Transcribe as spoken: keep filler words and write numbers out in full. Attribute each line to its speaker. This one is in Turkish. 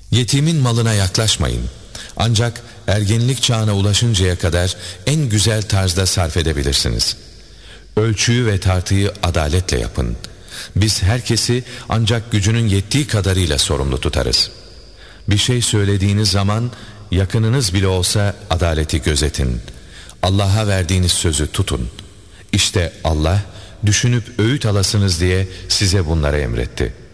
Speaker 1: Yetimin malına yaklaşmayın. Ancak ergenlik çağına ulaşıncaya kadar en güzel tarzda sarf edebilirsiniz. Ölçüyü ve tartıyı adaletle yapın. Biz herkesi ancak gücünün yettiği kadarıyla sorumlu tutarız. Bir şey söylediğiniz zaman yakınınız bile olsa adaleti gözetin. Allah'a verdiğiniz sözü tutun. İşte Allah düşünüp öğüt alasınız diye size bunları emretti.